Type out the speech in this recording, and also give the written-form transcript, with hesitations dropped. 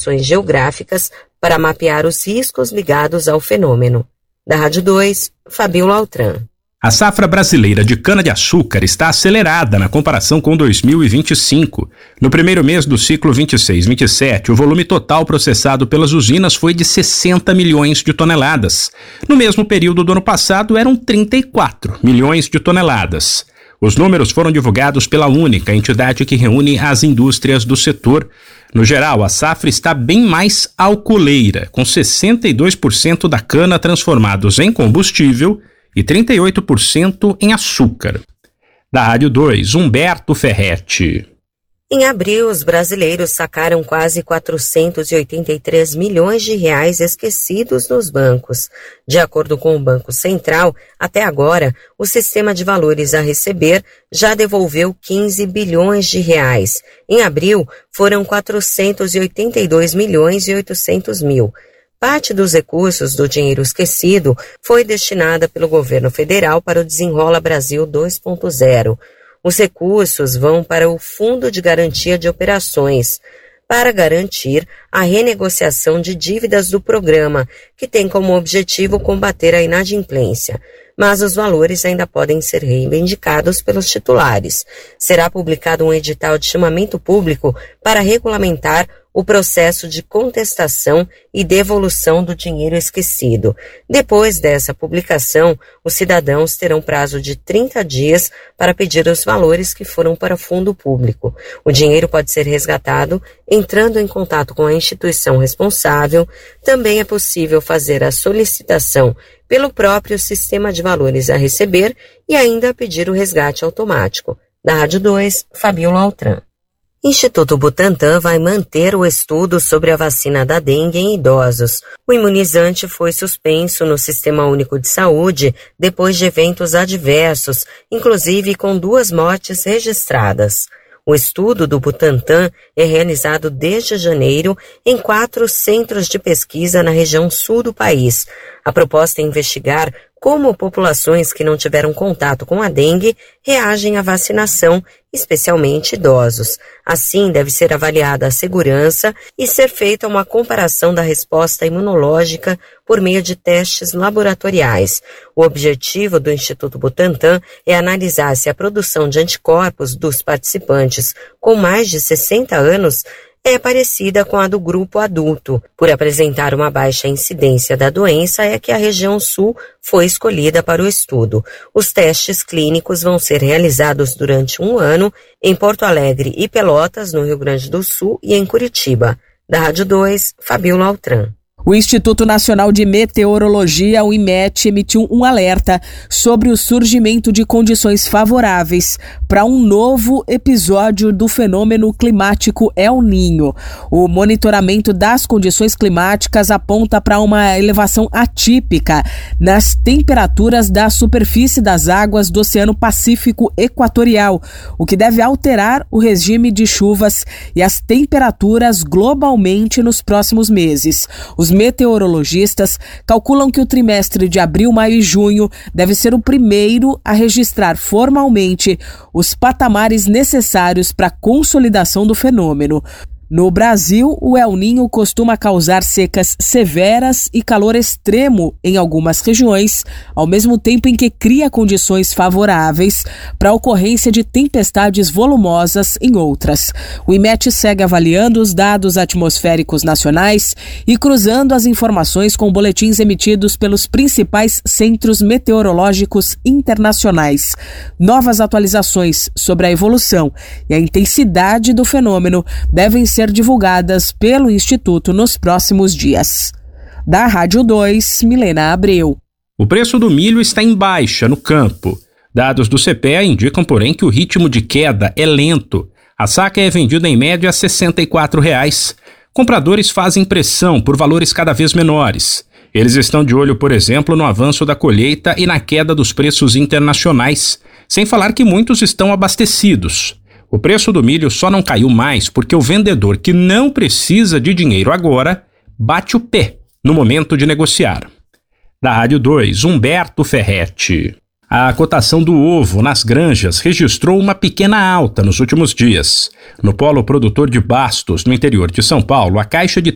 localizações geográficas para mapear os riscos ligados ao fenômeno. Da Rádio 2, Fabiola Altran. A safra brasileira de cana-de-açúcar está acelerada na comparação com 2025. No primeiro mês do ciclo 26-27, o volume total processado pelas usinas foi de 60 milhões de toneladas. No mesmo período do ano passado, eram 34 milhões de toneladas. Os números foram divulgados pela única entidade que reúne as indústrias do setor. No geral, a safra está bem mais alcooleira, com 62% da cana transformados em combustível e 38% em açúcar. Da Rádio 2, Humberto Ferretti. Em abril, os brasileiros sacaram quase 483 milhões de reais esquecidos nos bancos. De acordo com o Banco Central, até agora, o sistema de valores a receber já devolveu 15 bilhões de reais. Em abril, foram 482 milhões e 800 mil. Parte dos recursos do dinheiro esquecido foi destinada pelo governo federal para o Desenrola Brasil 2.0. Os recursos vão para o Fundo de Garantia de Operações, para garantir a renegociação de dívidas do programa, que tem como objetivo combater a inadimplência. Mas os valores ainda podem ser reivindicados pelos titulares. Será publicado um edital de chamamento público para regulamentar o processo de contestação e devolução do dinheiro esquecido. Depois dessa publicação, os cidadãos terão prazo de 30 dias para pedir os valores que foram para fundo público. O dinheiro pode ser resgatado entrando em contato com a instituição responsável. Também é possível fazer a solicitação pelo próprio sistema de valores a receber e ainda pedir o resgate automático. Da Rádio 2, Fabiola Altran. Instituto Butantan vai manter o estudo sobre a vacina da dengue em idosos. O imunizante foi suspenso no Sistema Único de Saúde depois de eventos adversos, inclusive com 2 mortes registradas. O estudo do Butantan é realizado desde janeiro em 4 centros de pesquisa na região sul do país. A proposta é investigar como populações que não tiveram contato com a dengue reagem à vacinação, especialmente idosos. Assim, deve ser avaliada a segurança e ser feita uma comparação da resposta imunológica por meio de testes laboratoriais. O objetivo do Instituto Butantan é analisar se a produção de anticorpos dos participantes com mais de 60 anos é parecida com a do grupo adulto. Por apresentar uma baixa incidência da doença, é que a região sul foi escolhida para o estudo. Os testes clínicos vão ser realizados durante 1 ano em Porto Alegre e Pelotas, no Rio Grande do Sul, e em Curitiba. Da Rádio 2, Fabiola Altran. O Instituto Nacional de Meteorologia, o IMET, emitiu um alerta sobre o surgimento de condições favoráveis para um novo episódio do fenômeno climático El Niño. O monitoramento das condições climáticas aponta para uma elevação atípica nas temperaturas da superfície das águas do Oceano Pacífico Equatorial, o que deve alterar o regime de chuvas e as temperaturas globalmente nos próximos meses. Os meteorologistas calculam que o trimestre de abril, maio e junho deve ser o primeiro a registrar formalmente os patamares necessários para a consolidação do fenômeno. No Brasil, o El Niño costuma causar secas severas e calor extremo em algumas regiões, ao mesmo tempo em que cria condições favoráveis para a ocorrência de tempestades volumosas em outras. O IMET segue avaliando os dados atmosféricos nacionais e cruzando as informações com boletins emitidos pelos principais centros meteorológicos internacionais. Novas atualizações sobre a evolução e a intensidade do fenômeno devem ser divulgadas pelo Instituto nos próximos dias. Da Rádio 2, Milena Abreu. O preço do milho está em baixa no campo. Dados do CPEA indicam, porém, que o ritmo de queda é lento. A saca é vendida em média a R$ 64,00. Compradores fazem pressão por valores cada vez menores. Eles estão de olho, por exemplo, no avanço da colheita e na queda dos preços internacionais, sem falar que muitos estão abastecidos. O preço do milho só não caiu mais porque o vendedor que não precisa de dinheiro agora bate o pé no momento de negociar. Da Rádio 2, Humberto Ferretti. A cotação do ovo nas granjas registrou uma pequena alta nos últimos dias. No polo produtor de Bastos, no interior de São Paulo, a caixa de